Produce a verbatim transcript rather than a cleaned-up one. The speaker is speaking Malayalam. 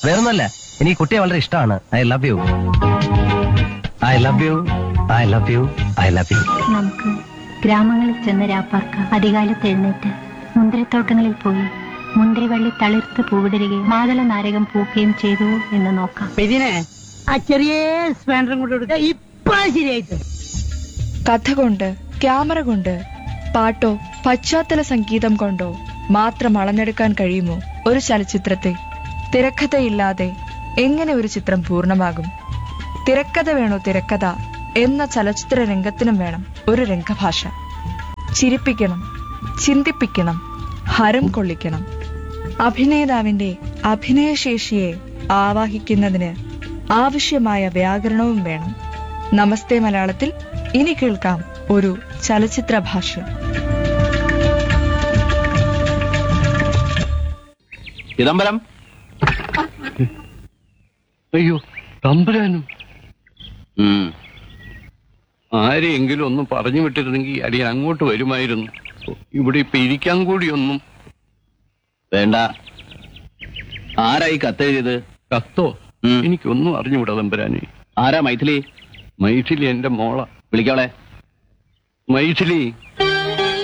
വേറൊന്നുമല്ല, എനിക്ക് കുട്ടിയെ വളരെ ഇഷ്ടമാണ്. I love you, I love you, I love you, I love you. നമുക്ക് ഗ്രാമങ്ങളിൽ ചെന്ന് രാപ്പാർക്ക അധികാലത്ത് എഴുന്നേറ്റ് മുന്തിരിത്തോട്ടങ്ങളിൽ പോയി മുന്തിരിവള്ളി തളിർത്ത് പൂവിടരുകയും മാതള നാരകം പൂക്കുകയും ചെയ്തു എന്ന് നോക്കാം. ഇതിനെ ആ ചെറിയ സ്പാൻഡറും കൊണ്ട് കൊടുക്കുക. ഇപ്പൊ ശരിയായിട്ട് കഥ കൊണ്ട്, ക്യാമറ കൊണ്ട്, പാട്ടോ പശ്ചാത്തല സംഗീതം കൊണ്ടോ മാത്രം അളന്നെടുക്കാൻ കഴിയുമോ ഒരു ചലച്ചിത്രത്തെ? തിരക്കഥയില്ലാതെ എങ്ങനെ ഒരു ചിത്രം പൂർണ്ണമാകും? തിരക്കഥ വേണോ തിരക്കഥ എന്ന ചലച്ചിത്ര രംഗത്തിനും വേണം ഒരു രംഗഭാഷ. ചിരിപ്പിക്കണം, ചിന്തിപ്പിക്കണം, ഹരം കൊള്ളിക്കണം. അഭിനേതാവിന്റെ അഭിനയശേഷിയെ ആവാഹിക്കുന്നതിന് ആവശ്യമായ വ്യാകരണവും വേണം. നമസ്തേ മലയാളത്തിൽ ഇനി കേൾക്കാം ഒരു ചലച്ചിത്ര ഭാഷ്യം. ചിദംബരം. അയ്യോ, തമ്പുരാനും. ആരെയെങ്കിലും ഒന്ന് പറഞ്ഞു വിട്ടിരുന്നെങ്കിൽ അടിയൻ അങ്ങോട്ട് വരുമായിരുന്നു. ഇവിടെ ഇപ്പൊ ഇരിക്കാൻ കൂടിയൊന്നും വേണ്ട. ആരായി കത്തെഴുതിയത്? കത്തോ? എനിക്കൊന്നും അറിഞ്ഞുകൂടാ തമ്പുരാനെ. ആരാ? മൈഥിലി. മൈഥിലി എന്റെ മോള. വിളിക്കവളെ. മൈഥിലി.